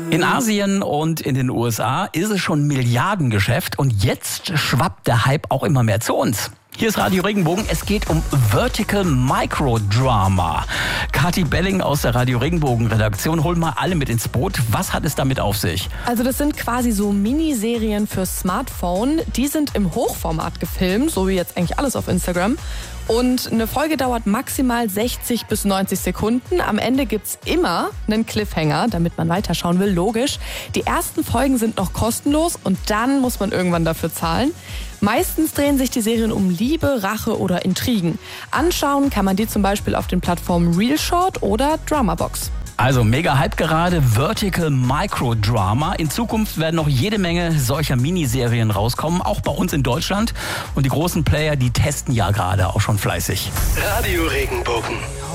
In Asien und in den USA ist es schon Milliardengeschäft und jetzt schwappt der Hype auch immer mehr zu uns. Hier ist Radio Regenbogen. Es geht um Vertical Microdrama. Kathi Belling aus der Radio Regenbogen Redaktion, hol mal alle mit ins Boot. Was hat es damit auf sich? Also das sind quasi so Miniserien fürs Smartphone. Die sind im Hochformat gefilmt, so wie jetzt eigentlich alles auf Instagram. Und eine Folge dauert maximal 60 bis 90 Sekunden. Am Ende gibt's immer einen Cliffhanger, damit man weiterschauen will, logisch. Die ersten Folgen sind noch kostenlos und dann muss man irgendwann dafür zahlen. Meistens drehen sich die Serien um Liebe, Rache oder Intrigen. Anschauen kann man die zum Beispiel auf den Plattformen Realshort oder Dramabox. Also mega Hype gerade, Vertical Microdrama. In Zukunft werden noch jede Menge solcher Miniserien rauskommen, auch bei uns in Deutschland. Und die großen Player, die testen ja gerade auch schon fleißig. Radio Regenbogen.